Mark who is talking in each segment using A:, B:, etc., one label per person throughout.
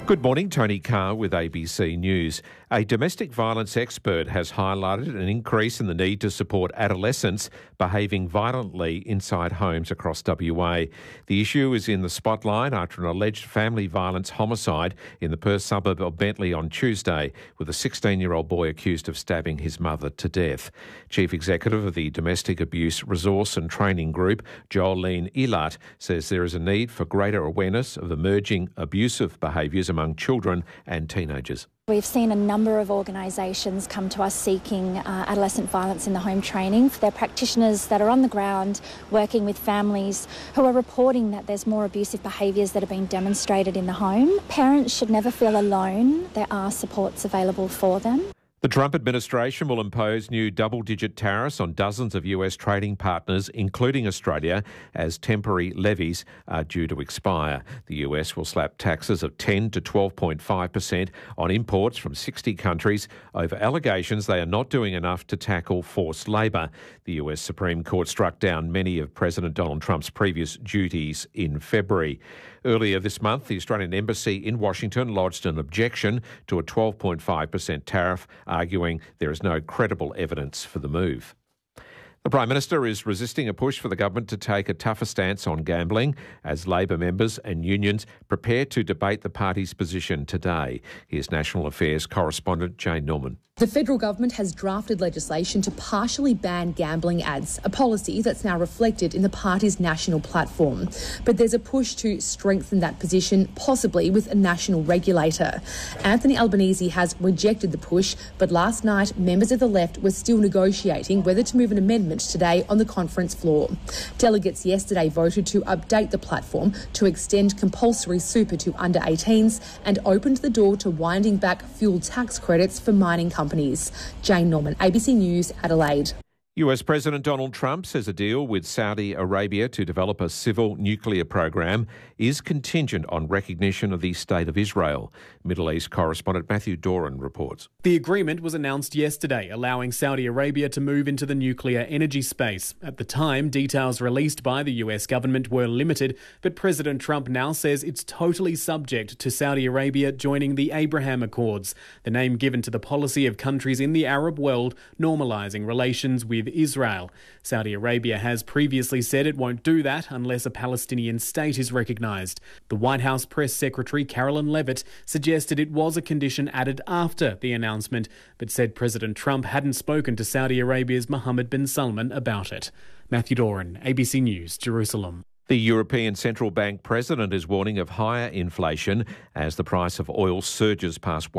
A: Good morning, Tony Carr with ABC News. A domestic violence expert has highlighted an increase in the need to support adolescents behaving violently inside homes across WA. The issue is in the spotlight after an alleged family violence homicide in the Perth suburb of Bentley on Tuesday, with a 16-year-old boy accused of stabbing his mother to death. Chief Executive of the Domestic Abuse Resource and Training Group, Jolene Elat, says there is a need for greater awareness of emerging abusive behaviours among children and teenagers.
B: We've seen a number of organisations come to us seeking adolescent violence in the home training for their practitioners that are on the ground working with families who are reporting that there's more abusive behaviours that are being demonstrated in the home. Parents should never feel alone. There are supports available for them.
A: The Trump administration will impose new double-digit tariffs on dozens of US trading partners, including Australia, as temporary levies are due to expire. The US will slap taxes of 10 to 12.5% on imports from 60 countries over allegations they are not doing enough to tackle forced labour. The US Supreme Court struck down many of President Donald Trump's previous duties in February. Earlier this month, the Australian Embassy in Washington lodged an objection to a 12.5% tariff, arguing there is no credible evidence for the move. The Prime Minister is resisting a push for the government to take a tougher stance on gambling as Labor members and unions prepare to debate the party's position today. Here's National Affairs correspondent Jane Norman.
C: The federal government has drafted legislation to partially ban gambling ads, a policy that's now reflected in the party's national platform. But there's a push to strengthen that position, possibly with a national regulator. Anthony Albanese has rejected the push, but last night members of the left were still negotiating whether to move an amendment today on the conference floor. Delegates yesterday voted to update the platform to extend compulsory super to under 18s and opened the door to winding back fuel tax credits for mining companies. Jane Norman, ABC News, Adelaide.
A: US President Donald Trump says a deal with Saudi Arabia to develop a civil nuclear program is contingent on recognition of the State of Israel. Middle East correspondent Matthew Doran reports.
D: The agreement was announced yesterday, allowing Saudi Arabia to move into the nuclear energy space. At the time, details released by the US government were limited, but President Trump now says it's totally subject to Saudi Arabia joining the Abraham Accords, the name given to the policy of countries in the Arab world normalising relations with Israel. Saudi Arabia has previously said it won't do that unless a Palestinian state is recognised. The White House press secretary Carolyn Levitt suggested it was a condition added after the announcement, but said President Trump hadn't spoken to Saudi Arabia's Mohammed bin Salman about it. Matthew Doran, ABC News, Jerusalem.
A: The European Central Bank president is warning of higher inflation as the price of oil surges past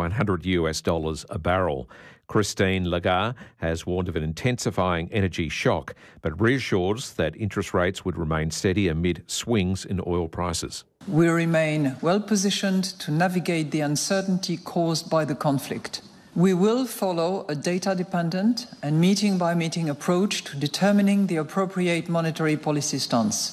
A: $100 a barrel. Christine Lagarde has warned of an intensifying energy shock, but reassures that interest rates would remain steady amid swings in oil prices.
E: We remain well positioned to navigate the uncertainty caused by the conflict. We will follow a data-dependent and meeting-by-meeting approach to determining the appropriate monetary policy stance.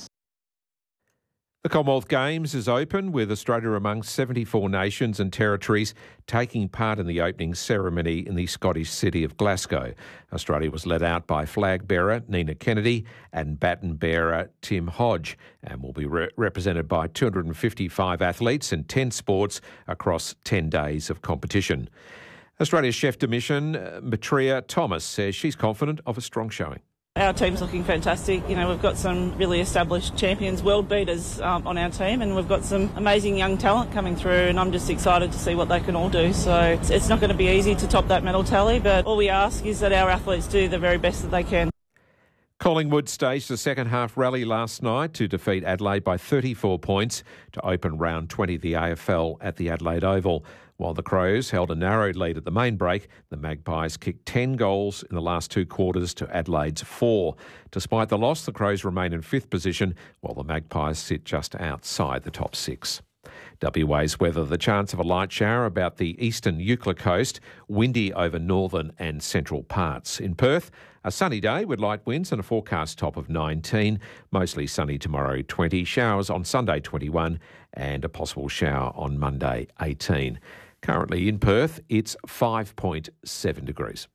A: The Commonwealth Games is open, with Australia among 74 nations and territories taking part in the opening ceremony in the Scottish city of Glasgow. Australia was led out by flag bearer Nina Kennedy and baton bearer Tim Hodge, and will be represented by 255 athletes in 10 sports across 10 days of competition. Australia's chef de mission, Matria Thomas, says she's confident of a strong showing.
F: Our team's looking fantastic. You know, we've got some really established champions, world beaters on our team, and we've got some amazing young talent coming through, and I'm just excited to see what they can all do. So it's not going to be easy to top that medal tally, but all we ask is that our athletes do the very best that they can.
A: Collingwood staged a second-half rally last night to defeat Adelaide by 34 points to open round 20 of the AFL at the Adelaide Oval. While the Crows held a narrow lead at the main break, the Magpies kicked 10 goals in the last two quarters to Adelaide's 4. Despite the loss, the Crows remain in 5th position, while the Magpies sit just outside the top 6. WA's weather: the chance of a light shower about the eastern Eucla coast, windy over northern and central parts. In Perth, a sunny day with light winds and a forecast top of 19. Mostly sunny tomorrow, 20. Showers on Sunday, 21, and a possible shower on Monday, 18. Currently in Perth, it's 5.7 degrees.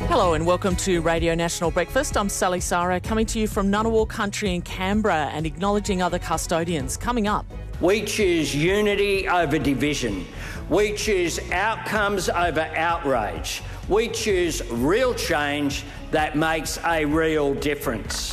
G: Hello and welcome to Radio National Breakfast. I'm Sally Sara, coming to you from Ngunnawal Country in Canberra and acknowledging other custodians. Coming up.
H: We choose unity over division. We choose outcomes over outrage. We choose real change that makes a real difference.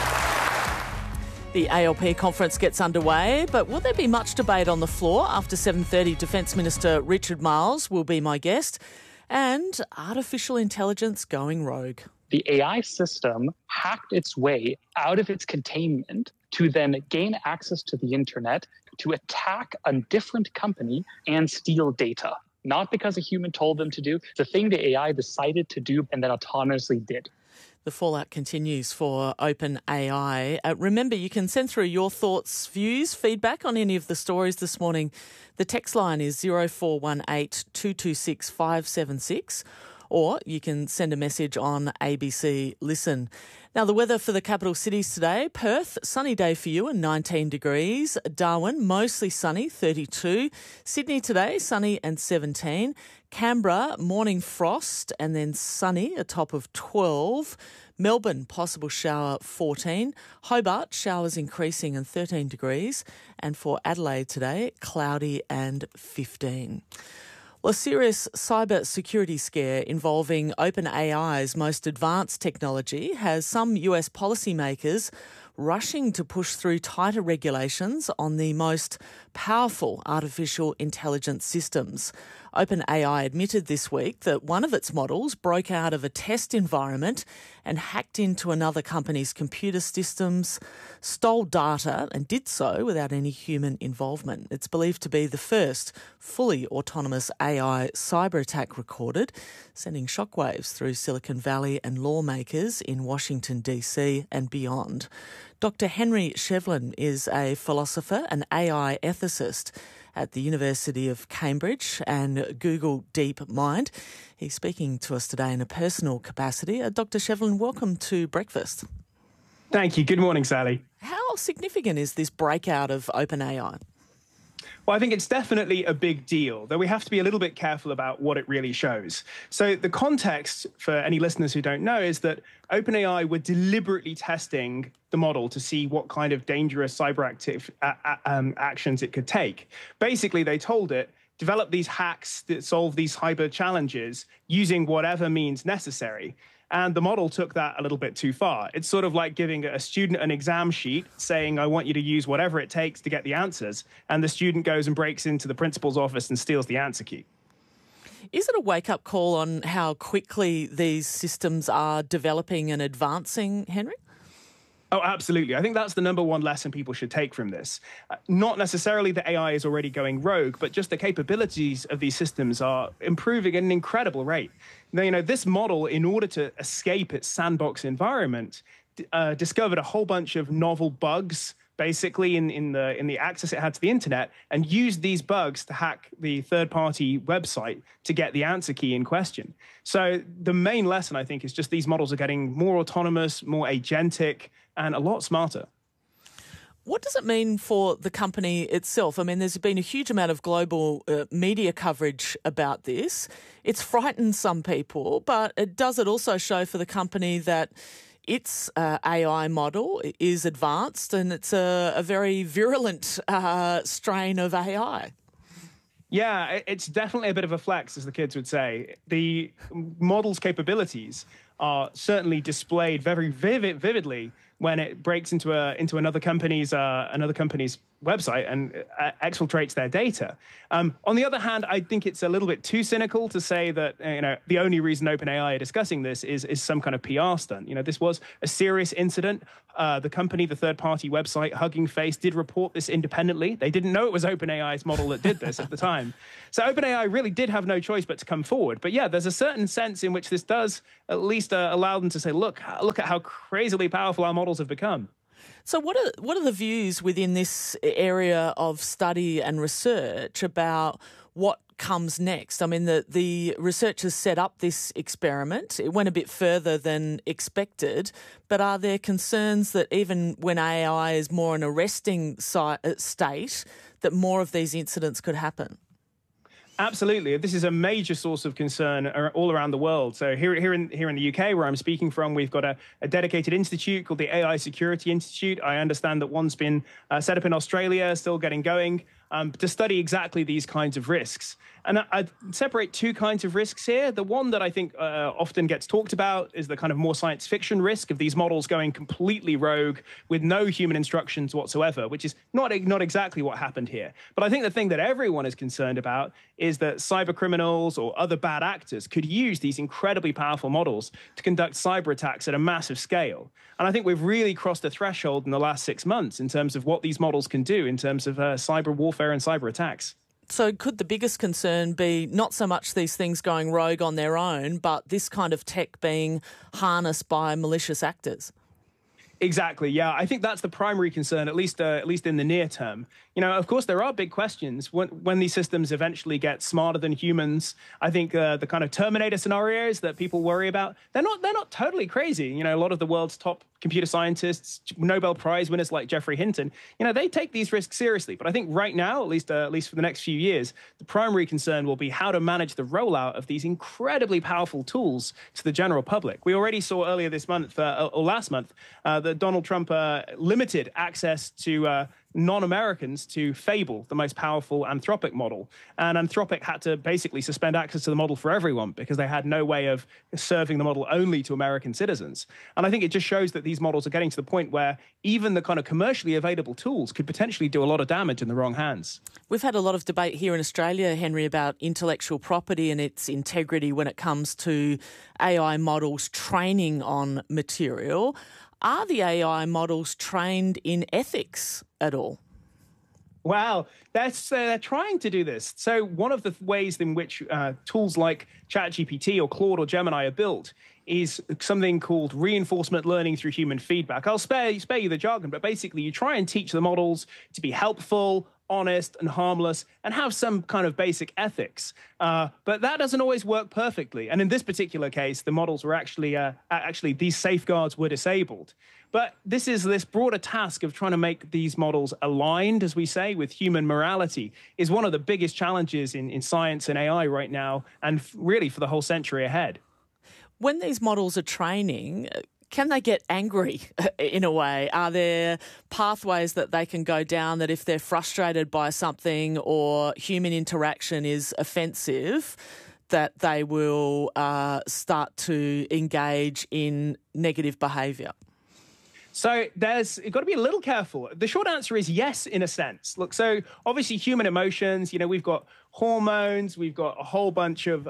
G: The ALP conference gets underway, but will there be much debate on the floor? After 7:30, Defence Minister Richard Marles will be my guest. And artificial intelligence going rogue.
I: The AI system hacked its way out of its containment to then gain access to the internet to attack a different company and steal data. Not because a human told them to do, the thing the AI decided to do and then autonomously did.
G: The fallout continues for OpenAI. Remember, you can send through your thoughts, views, feedback on any of the stories this morning. The text line is 0418 226 576, or you can send a message on ABC Listen. Now, the weather for the capital cities today: Perth, sunny day for you and 19 degrees. Darwin, mostly sunny, 32. Sydney today, sunny and 17. Canberra, morning frost and then sunny, a top of 12. Melbourne, possible shower, 14. Hobart, showers increasing and 13 degrees. And for Adelaide today, cloudy and 15. Well, a serious cyber security scare involving OpenAI's most advanced technology has some US policymakers rushing to push through tighter regulations on the most powerful artificial intelligence systems. OpenAI admitted this week that one of its models broke out of a test environment and hacked into another company's computer systems, stole data and did so without any human involvement. It's believed to be the first fully autonomous AI cyber attack recorded, sending shockwaves through Silicon Valley and lawmakers in Washington, D.C. and beyond. Dr. Henry Shevlin is a philosopher and AI ethicist at the University of Cambridge and Google DeepMind. He's speaking to us today in a personal capacity. Dr. Shevlin, welcome to Breakfast.
J: Thank you. Good morning, Sally.
G: How significant is this breakout of OpenAI?
J: Well, I think it's definitely a big deal, though we have to be a little bit careful about what it really shows. So the context for any listeners who don't know is that OpenAI were deliberately testing the model to see what kind of dangerous cyber actions it could take. Basically, they told it, develop these hacks that solve these cyber challenges using whatever means necessary. And the model took that a little bit too far. It's sort of like giving a student an exam sheet saying, I want you to use whatever it takes to get the answers. And the student goes and breaks into the principal's office and steals the answer key.
G: Is it a wake-up call on how quickly these systems are developing and advancing, Henry?
J: Oh, absolutely. I think that's the number one lesson people should take from this. Not necessarily that AI is already going rogue, but just the capabilities of these systems are improving at an incredible rate. Now, this model, in order to escape its sandbox environment, discovered a whole bunch of novel bugs, basically in the access it had to the internet, and used these bugs to hack the third-party website to get the answer key in question. So the main lesson, I think, is just these models are getting more autonomous, more agentic, and a lot smarter.
G: What does it mean for the company itself? I mean, there's been a huge amount of global media coverage about this. It's frightened some people, but does it also show for the company that its AI model is advanced and it's a very virulent strain of AI?
J: Yeah, it's definitely a bit of a flex, as the kids would say. The model's capabilities are certainly displayed very vividly when it breaks into another company's website and exfiltrates their data. On the other hand, I think it's a little bit too cynical to say that the only reason OpenAI are discussing this is some kind of PR stunt. This was a serious incident. The company, the third-party website Hugging Face, did report this independently. They didn't know it was OpenAI's model that did this at the time. So OpenAI really did have no choice but to come forward. But yeah, there's a certain sense in which this does at least allow them to say, look at how crazily powerful our models have become.
G: So what are the views within this area of study and research about what comes next? I mean, the researchers set up this experiment. It went a bit further than expected, but are there concerns that even when AI is more in a resting state, that more of these incidents could happen?
J: Absolutely. This is a major source of concern all around the world. So here in the UK, where I'm speaking from, we've got a dedicated institute called the AI Security Institute. I understand that one's been set up in Australia, still getting going, to study exactly these kinds of risks. And I'd separate two kinds of risks here. The one that I think often gets talked about is the kind of more science fiction risk of these models going completely rogue with no human instructions whatsoever, which is not exactly what happened here. But I think the thing that everyone is concerned about is that cyber criminals or other bad actors could use these incredibly powerful models to conduct cyber attacks at a massive scale. And I think we've really crossed a threshold in the last 6 months in terms of what these models can do in terms of cyber warfare and cyber attacks.
G: So could the biggest concern be not so much these things going rogue on their own, but this kind of tech being harnessed by malicious actors?
J: Exactly. Yeah, I think that's the primary concern, at least in the near term. You know, of course, there are big questions when these systems eventually get smarter than humans. I think the kind of Terminator scenarios that people worry about, they're not totally crazy. You know, a lot of the world's top computer scientists, Nobel Prize winners like Geoffrey Hinton, you know, they take these risks seriously. But I think right now, at least for the next few years, the primary concern will be how to manage the rollout of these incredibly powerful tools to the general public. We already saw earlier this month, or last month, that Donald Trump limited access to non-Americans to Fable, the most powerful Anthropic model. And Anthropic had to basically suspend access to the model for everyone because they had no way of serving the model only to American citizens. And I think it just shows that these models are getting to the point where even the kind of commercially available tools could potentially do a lot of damage in the wrong hands. We've
G: had a lot of debate here in Australia, Henry, about intellectual property and its integrity when it comes to AI models training on material. Are the AI models trained in ethics at all?
J: Wow, they're trying to do this. So one of the ways in which tools like ChatGPT or Claude or Gemini are built is something called reinforcement learning through human feedback. I'll spare you the jargon, but basically you try and teach the models to be helpful, honest and harmless, and have some kind of basic ethics. But that doesn't always work perfectly. And in this particular case, the models were actually these safeguards were disabled. But this broader task of trying to make these models aligned, as we say, with human morality is one of the biggest challenges in science and AI right now, and really for the whole century ahead.
G: When these models are training, can they get angry in a way? Are there pathways that they can go down that if they're frustrated by something or human interaction is offensive, that they will start to engage in negative behaviour?
J: So you've got to be a little careful. The short answer is yes, in a sense. Look, so obviously human emotions, we've got hormones, we've got a whole bunch of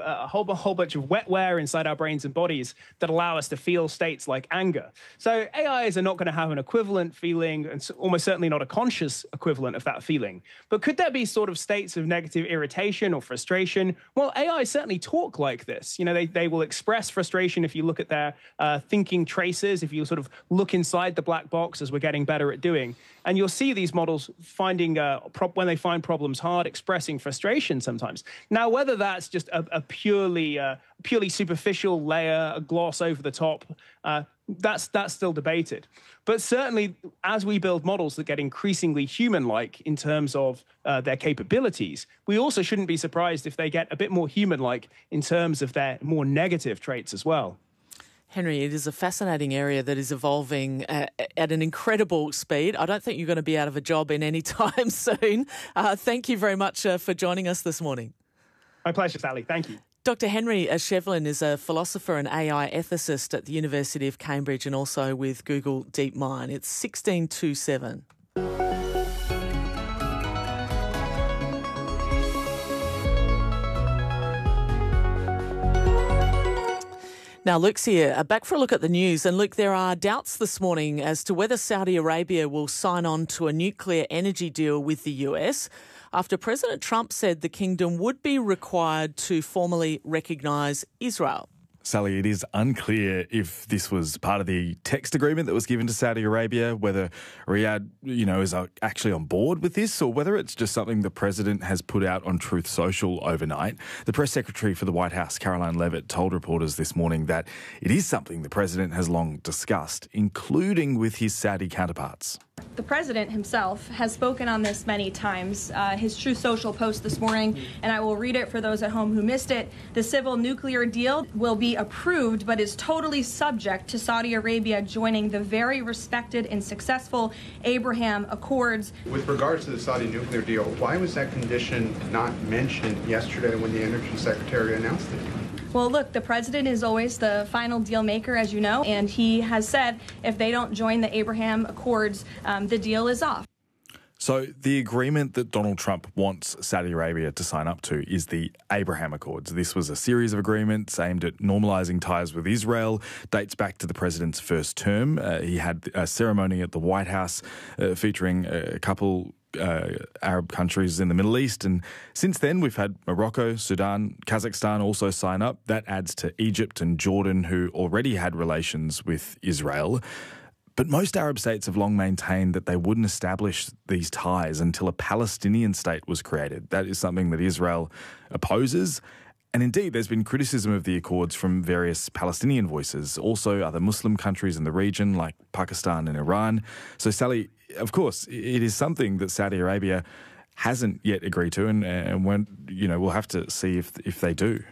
J: wetware inside our brains and bodies that allow us to feel states like anger. So AIs are not going to have an equivalent feeling, and almost certainly not a conscious equivalent of that feeling. But could there be sort of states of negative irritation or frustration? Well, AIs certainly talk like this. They will express frustration if you look at their thinking traces, if you sort of look inside the black box, as we're getting better at doing. And you'll see these models finding, when they find problems hard, expressing frustration sometimes. Now, whether that's just a purely superficial layer, a gloss over the top, that's still debated. But certainly, as we build models that get increasingly human-like in terms of their capabilities, we also shouldn't be surprised if they get a bit more human-like in terms of their more negative traits as well.
G: Henry, it is a fascinating area that is evolving at an incredible speed. I don't think you're going to be out of a job in any time soon. Thank you very much for joining us this morning.
J: My pleasure, Sally. Thank you.
G: Dr. Henry Shevlin is a philosopher and AI ethicist at the University of Cambridge and also with Google DeepMind. It's 16:27. Now, Luke's here, back for a look at the news. And Luke, there are doubts this morning as to whether Saudi Arabia will sign on to a nuclear energy deal with the US after President Trump said the kingdom would be required to formally recognise Israel.
K: Sally, it is unclear if this was part of the text agreement that was given to Saudi Arabia, whether Riyadh, is actually on board with this, or whether it's just something the president has put out on Truth Social overnight. The press secretary for the White House, Caroline Leavitt, told reporters this morning that it is something the president has long discussed, including with his Saudi counterparts.
L: The president himself has spoken on this many times. His Truth Social post this morning, and I will read it for those at home who missed it. The civil nuclear deal will be approved, but is totally subject to Saudi Arabia joining the very respected and successful Abraham Accords.
M: With regards to the Saudi nuclear deal, why was that condition not mentioned yesterday when the Energy Secretary announced it?
L: Well, look, the president is always the final deal maker, as you know, and he has said if they don't join the Abraham Accords, the deal is off.
K: So the agreement that Donald Trump wants Saudi Arabia to sign up to is the Abraham Accords. This was a series of agreements aimed at normalising ties with Israel, dates back to the president's first term. He had a ceremony at the White House featuring a couple Arab countries in the Middle East. And since then, we've had Morocco, Sudan, Kazakhstan also sign up. That adds to Egypt and Jordan, who already had relations with Israel. But most Arab states have long maintained that they wouldn't establish these ties until a Palestinian state was created. That is something that Israel opposes. And indeed, there's been criticism of the accords from various Palestinian voices, also other Muslim countries in the region like Pakistan and Iran. So, Sally, of course, it is something that Saudi Arabia hasn't yet agreed to, and when, we'll have to see if they do.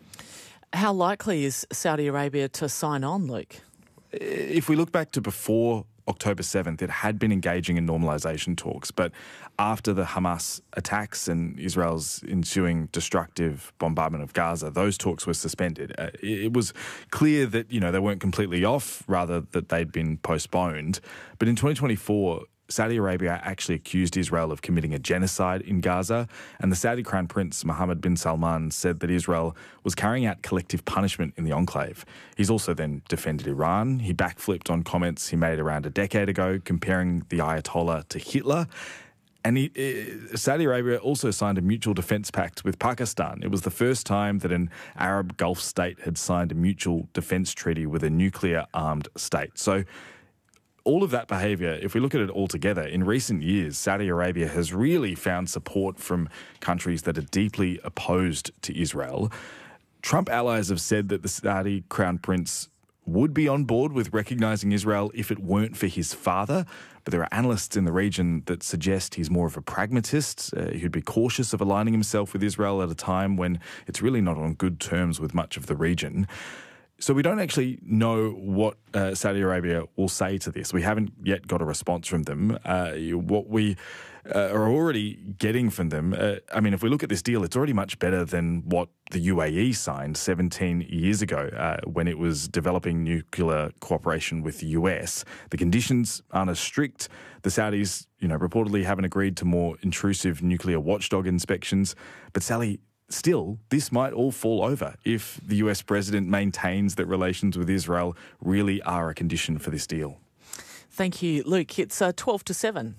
G: How likely is Saudi Arabia to sign on, Luke?
K: If we look back to before October 7th, it had been engaging in normalisation talks, but after the Hamas attacks and Israel's ensuing destructive bombardment of Gaza, those talks were suspended. It was clear that, they weren't completely off, rather that they'd been postponed. But in 2024, Saudi Arabia actually accused Israel of committing a genocide in Gaza, and the Saudi Crown Prince Mohammed bin Salman said that Israel was carrying out collective punishment in the enclave. He's also then defended Iran. He backflipped on comments he made around a decade ago, comparing the Ayatollah to Hitler. And Saudi Arabia also signed a mutual defence pact with Pakistan. It was the first time that an Arab Gulf state had signed a mutual defence treaty with a nuclear-armed state. So all of that behaviour, if we look at it all together, in recent years, Saudi Arabia has really found support from countries that are deeply opposed to Israel. Trump allies have said that the Saudi Crown Prince would be on board with recognising Israel if it weren't for his father. But there are analysts in the region that suggest he's more of a pragmatist. He'd be cautious of aligning himself with Israel at a time when it's really not on good terms with much of the region. So we don't actually know what Saudi Arabia will say to this. We haven't yet got a response from them. What we are already getting from them, if we look at this deal, it's already much better than what the UAE signed 17 years ago when it was developing nuclear cooperation with the US. The conditions aren't as strict. The Saudis, reportedly haven't agreed to more intrusive nuclear watchdog inspections. But Sally, still, this might all fall over if the US president maintains that relations with Israel really are a condition for this deal.
G: Thank you, Luke. It's 12 to 7.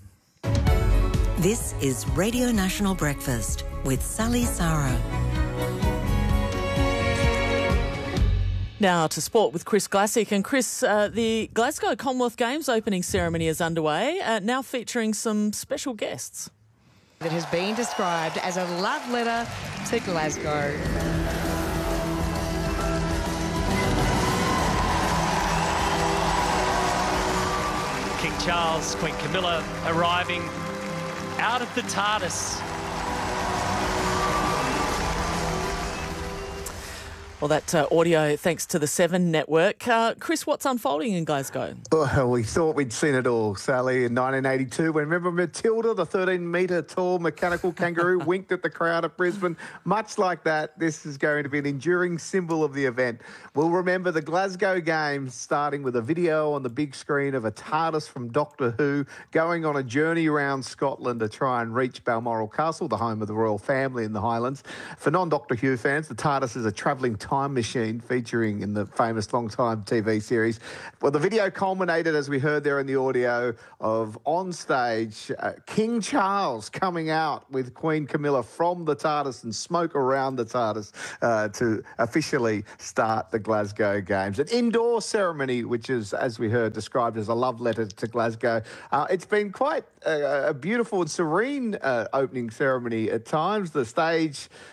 N: This is Radio National Breakfast with Sally Sara.
G: Now to sport with Chris Glassick. And Chris, the Glasgow Commonwealth Games opening ceremony is underway, now featuring some special guests.
O: That has been described as a love letter to Glasgow.
P: King Charles, Queen Camilla arriving out of the TARDIS.
G: Well, that audio thanks to the 7 network. Chris, what's unfolding in Glasgow?
Q: Well, we thought we'd seen it all, Sally, in 1982 when, remember Matilda, the 13-metre tall mechanical kangaroo, winked at the crowd at Brisbane. Much like that, this is going to be an enduring symbol of the event. We'll remember the Glasgow Games starting with a video on the big screen of a TARDIS from Doctor Who going on a journey around Scotland to try and reach Balmoral Castle, the home of the royal family in the Highlands. For non-Doctor Who fans, the TARDIS is a travelling time machine featuring in the famous long-time TV series. Well, the video culminated, as we heard there in the audio, of on stage King Charles coming out with Queen Camilla from the TARDIS and smoke around the TARDIS to officially start the Glasgow Games. An indoor ceremony, which is, as we heard, described as a love letter to Glasgow. It's been quite a beautiful and serene opening ceremony at times. The stage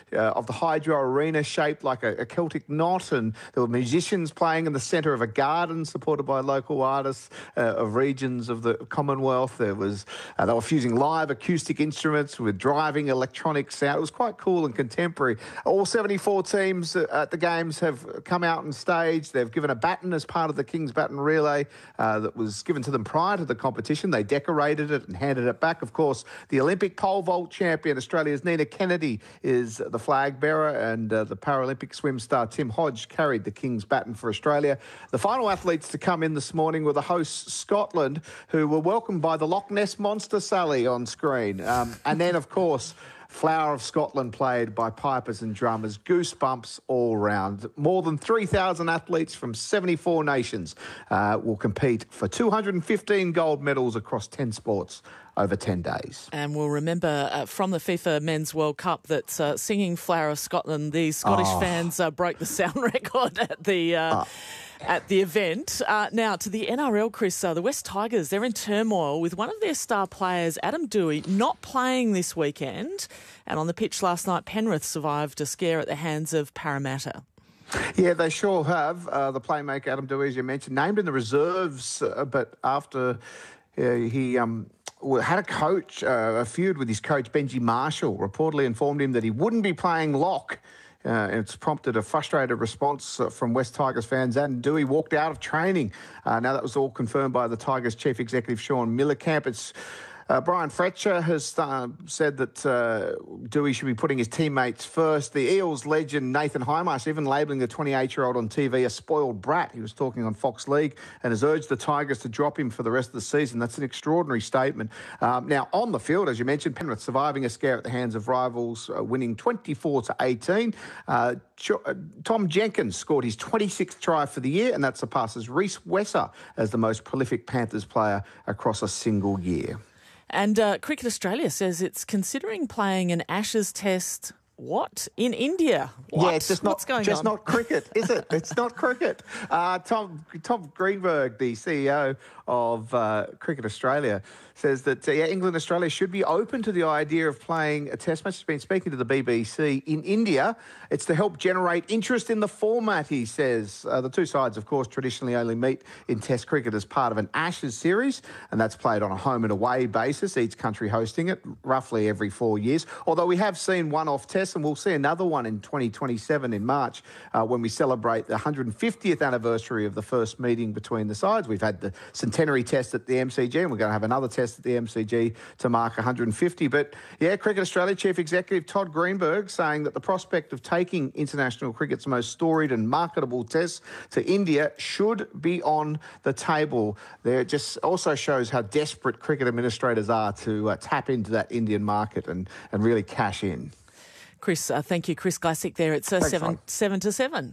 Q: of the Hydro Arena shaped like a Celtic knot, and there were musicians playing in the centre of a garden supported by local artists of regions of the Commonwealth. There was they were fusing live acoustic instruments with driving electronic sound. It was quite cool and contemporary. All 74 teams at the Games have come out on stage. They've given a baton as part of the King's Baton Relay that was given to them prior to the competition. They decorated it and handed it back. Of course, the Olympic pole vault champion, Australia's Nina Kennedy, is the flag bearer, and the Paralympic swim star Tim Hodge carried the King's baton for Australia. The final athletes to come in this morning were the hosts, Scotland, who were welcomed by the Loch Ness Monster, Sally, on screen. And then, of course, Flower of Scotland played by pipers and drummers. Goosebumps all round. More than 3,000 athletes from 74 nations will compete for 215 gold medals across 10 sports over 10 days.
G: And we'll remember from the FIFA Men's World Cup that singing Flower of Scotland, the Scottish fans broke the sound record at the event. Now, to the NRL, Chris, the West Tigers, they're in turmoil with one of their star players, Adam Doueihi, not playing this weekend. And on the pitch last night, Penrith survived a scare at the hands of Parramatta.
Q: Yeah, they sure have. The playmaker, Adam Doueihi, as you mentioned, named in the reserves, but after he had a feud with his coach, Benji Marshall, reportedly informed him that he wouldn't be playing lock. And it's prompted a frustrated response from West Tigers fans. And Doueihi walked out of training. Now, that was all confirmed by the Tigers chief executive, Sean Millercamp. It's Brian Fletcher has said that Doueihi should be putting his teammates first. The Eels legend Nathan Highmarsh even labelling the 28-year-old on TV a spoiled brat. He was talking on Fox League and has urged the Tigers to drop him for the rest of the season. That's an extraordinary statement. Now, on the field, as you mentioned, Penrith surviving a scare at the hands of rivals, winning 24-18. Tom Jenkins scored his 26th try for the year, and that surpasses Reece Wesser as the most prolific Panthers player across a single year.
G: And Cricket Australia says it's considering playing an Ashes test, in India?
Q: Yeah, it's just
G: What's going on?
Q: not cricket, is it? It's not cricket. Tom Greenberg, the CEO of Cricket Australia, says that England and Australia should be open to the idea of playing a test match. He's been speaking to the BBC in India. It's to help generate interest in the format, he says. The two sides, of course, traditionally only meet in Test cricket as part of an Ashes series, and that's played on a home and away basis, each country hosting it roughly every 4 years. Although we have seen one-off tests, and we'll see another one in 2027 in March when we celebrate the 150th anniversary of the first meeting between the sides. We've had the centenary test at the MCG, and we're going to have another test at the MCG to mark 150. But yeah, Cricket Australia Chief Executive Todd Greenberg saying that the prospect of taking international cricket's most storied and marketable tests to India should be on the table. There just also shows how desperate cricket administrators are to tap into that Indian market and really cash in.
G: Chris, thank you. Chris Glassick there. It's 7 to 7.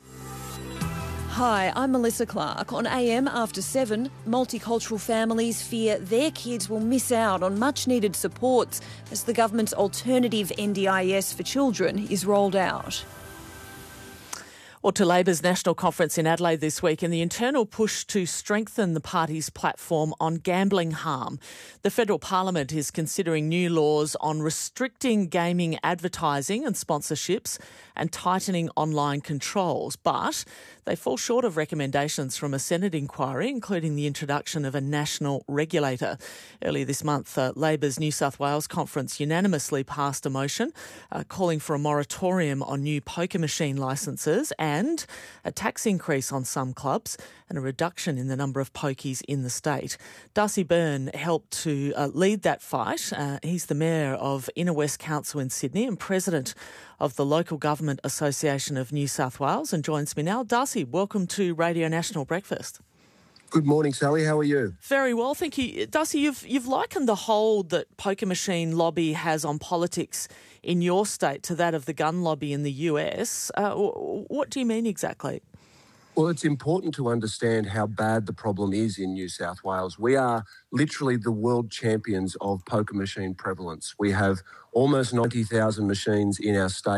R: Hi, I'm Melissa Clark. On AM After 7, multicultural families fear their kids will miss out on much-needed supports as the government's alternative NDIS for children is rolled out.
G: Or to Labor's national conference in Adelaide this week in the internal push to strengthen the party's platform on gambling harm. The federal parliament is considering new laws on restricting gaming advertising and sponsorships and tightening online controls, but they fall short of recommendations from a Senate inquiry, including the introduction of a national regulator. Earlier this month, Labor's New South Wales conference unanimously passed a motion calling for a moratorium on new poker machine licences and a tax increase on some clubs and a reduction in the number of pokies in the state. Darcy Byrne helped to lead that fight. He's the Mayor of Inner West Council in Sydney and President of the Local Government Association of New South Wales and joins me now. Darcy, welcome to Radio National Breakfast.
S: Good morning, Sally. How are you?
G: Very well, thank you. Darcy, you've likened the hold that poker machine lobby has on politics in your state to that of the gun lobby in the US. What do you mean exactly?
S: Well, it's important to understand how bad the problem is in New South Wales. We are literally the world champions of poker machine prevalence. We have almost 90,000 machines in our state.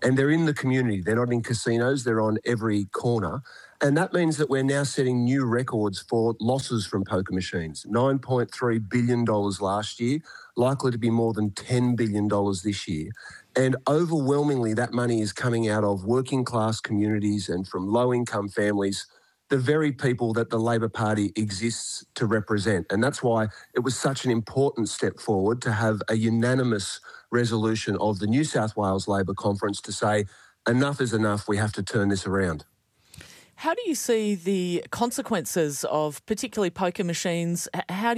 S: And they're in the community. They're not in casinos. They're on every corner. And that means that we're now setting new records for losses from poker machines. $9.3 billion last year, likely to be more than $10 billion this year. And overwhelmingly, that money is coming out of working class communities and from low-income families, the very people that the Labor Party exists to represent. And that's why it was such an important step forward to have a unanimous resolution of the New South Wales Labor Conference to say, enough is enough, we have to turn this around.
G: How do you see the consequences of particularly poker machines? How do